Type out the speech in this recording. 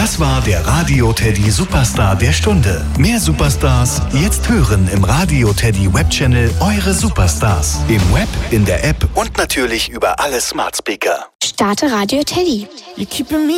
Das war der Radio Teddy Superstar der Stunde. Mehr Superstars jetzt hören im Radio Teddy Webchannel Eure Superstars. Im Web, in der App und natürlich über alle Smart Speaker. Starte Radio Teddy. You're keeping me